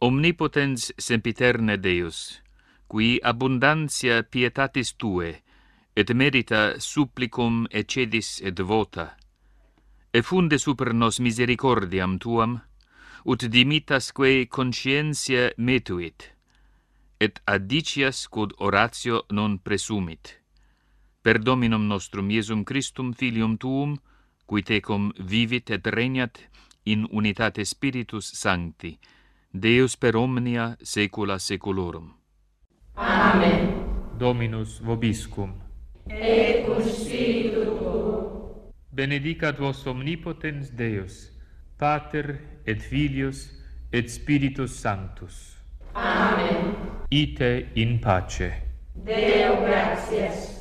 Omnipotens sempiterne Deus, qui abundantia pietatis Tue, et merita supplicum eccedis et vota, effunde super nos misericordiam Tuam, ut dimitasque conscientia metuit, et adicias quod oratio non presumit. Per Dominum nostrum Iesum Christum Filium Tuum, qui tecum vivit et regnat in unitate Spiritus Sancti, Deus per omnia saecula saeculorum. Amen. Dominus vobiscum. Et cum spiritu tuo. Benedicat vos omnipotens Deus, Pater et Filius et Spiritus Sanctus. Amen. Ite in pace. Deo gratias.